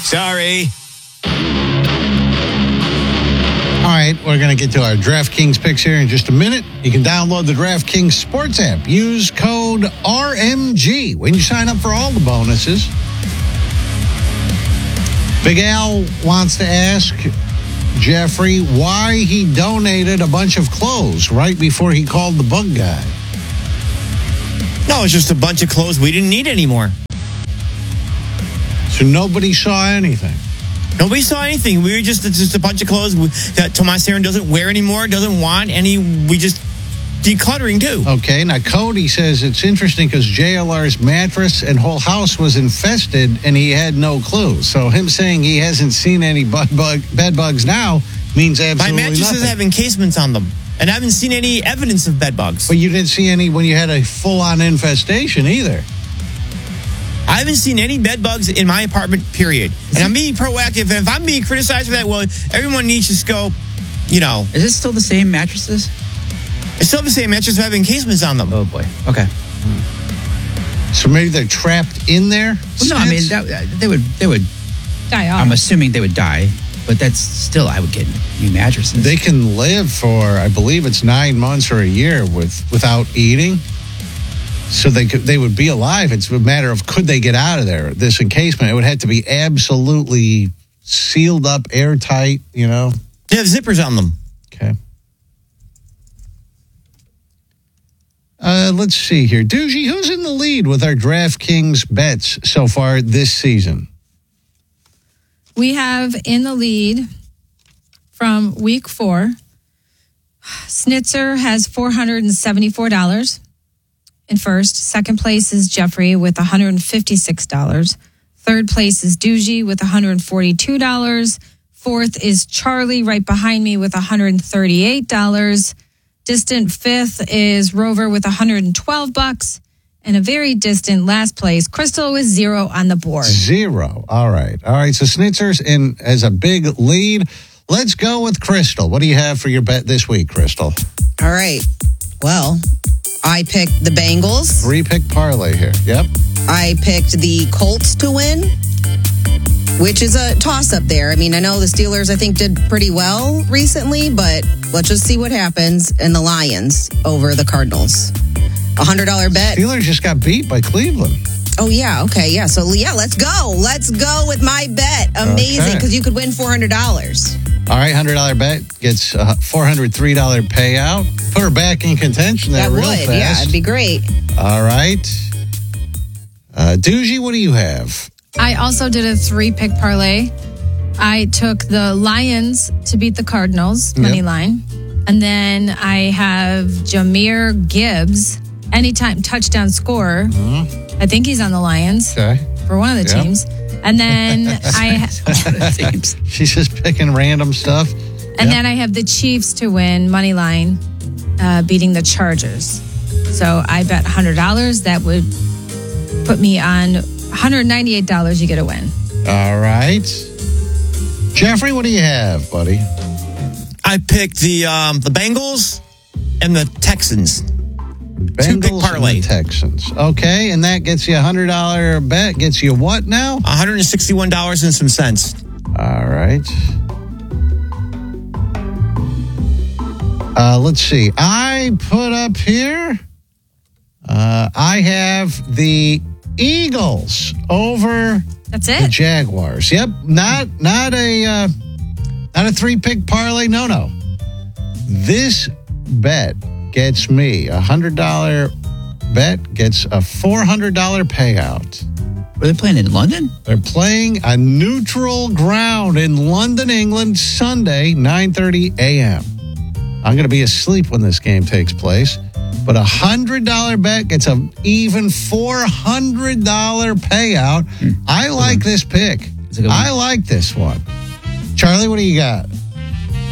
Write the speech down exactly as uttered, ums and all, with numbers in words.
Sorry. All right, we're going to get to our DraftKings picks here in just a minute. You can download the DraftKings Sports app. Use code R M G when you sign up for all the bonuses. Big Al wants to ask Jeffrey why he donated a bunch of clothes right before he called the bug guy. No, it's just a bunch of clothes we didn't need anymore. So nobody saw anything? Nobody saw anything. We were just just a bunch of clothes that Tomas Aaron doesn't wear anymore, doesn't want any. We just decluttering too. Okay, now Cody says it's interesting because J L R's mattress and whole house was infested and he had no clue. So him saying he hasn't seen any bug, bug, bed bugs now means absolutely My mattresses nothing. have encasements on them, and I haven't seen any evidence of bed bugs. But you didn't see any when you had a full-on infestation either. I haven't seen any bed bugs in my apartment, period. And I'm being proactive. And if I'm being criticized for that, well, everyone needs to go, you know. Is this still the same mattresses? It's still the same mattresses have encasements on them. Oh, boy. Okay. So maybe they're trapped in there? Well, no, I mean, that, they would, they would, Die off. I'm assuming they would die, but that's still, I would get new mattresses. They can live for, I believe it's nine months or a year with without eating. So they could, they would be alive. It's a matter of could they get out of there? This encasement, it would have to be absolutely sealed up, airtight, you know? They have zippers on them. Okay. Uh, let's see here. Doogie, who's in the lead with our DraftKings bets so far this season? We have in the lead from week four, Snitzer has four hundred seventy-four dollars in first. Second place is Jeffrey with one hundred fifty-six dollars. Third place is Doogie with one hundred forty-two dollars. Fourth is Charlie right behind me with one hundred thirty-eight dollars. Distant fifth is Rover with one hundred twelve bucks. And a very distant last place, Crystal with zero on the board. Zero. All right. All right. So Snitzer's in as a big lead. Let's go with Crystal. What do you have for your bet this week, Crystal? All right. Well, I picked the Bengals. Three pick parlay here. Yep. I picked the Colts to win, which is a toss-up there. I mean, I know the Steelers, I think, did pretty well recently, but let's just see what happens. And the Lions over the Cardinals. A one hundred dollars bet. Steelers just got beat by Cleveland. Oh, yeah. Okay. Yeah. So, yeah, let's go. Let's go with my bet. Amazing, because okay. you could win four hundred dollars. All right, one hundred dollars bet gets a four hundred three dollars payout. Put her back in contention there that real would, fast. Yeah, it'd be great. All right. Uh, Doogie, what do you have? I also did a three-pick parlay. I took the Lions to beat the Cardinals, money yep. line. And then I have Jahmyr Gibbs, anytime touchdown scorer. Mm-hmm. I think he's on the Lions okay. for one of the yep. teams. And then I... She's just picking random stuff. And yep. then I have the Chiefs to win, money line, uh, beating the Chargers. So I bet one hundred dollars. That would put me on one hundred ninety-eight dollars. You get a win. All right. Jeffrey, what do you have, buddy? I picked the um, the Bengals and the Texans. Bengals Two pick parlay. And the Texans. Okay, and that gets you a one hundred dollars bet. Gets you what now? one hundred sixty-one dollars and some cents. All right. Uh, let's see. I put up here, uh, I have the Eagles over That's it. the Jaguars. Yep, not not a uh, not a three pick parlay. No, no. This bet gets me a one hundred dollars bet gets a four hundred dollars payout. Were they playing in London? They're playing a neutral ground in London, England, Sunday, nine thirty a.m. I'm going to be asleep when this game takes place. But a one hundred dollars bet gets an even four hundred dollars payout. Hmm. I like this pick. I like this one. Charlie, what do you got?